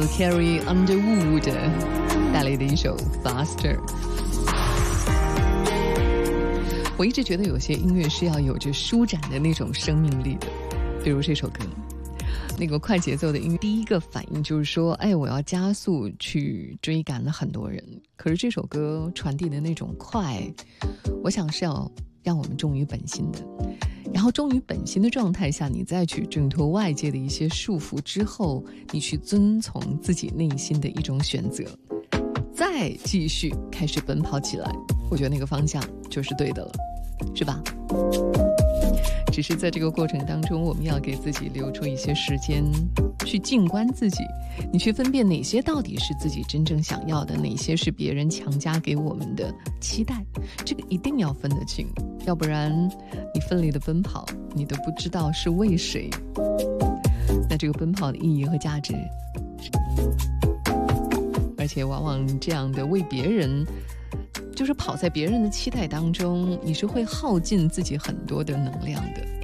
Carrie Underwood 带来的一首 Faster。 我一直觉得有些音乐是要有着舒展的那种生命力的，比如这首歌，那个快节奏的音乐，第一个反应就是说，哎，我要加速去追赶了很多人。可是这首歌传递的那种快，我想是要让我们忠于本心的。然后忠于本心的状态下，你再去挣脱外界的一些束缚之后，你去遵从自己内心的一种选择，再继续开始奔跑起来，我觉得那个方向就是对的了，是吧？只是在这个过程当中，我们要给自己留出一些时间去静观自己，你去分辨哪些到底是自己真正想要的，哪些是别人强加给我们的期待，这个一定要分得清，要不然你奋力的奔跑，你都不知道是为谁。那这个奔跑的意义和价值，而且往往这样的为别人，就是跑在别人的期待当中，你是会耗尽自己很多的能量的。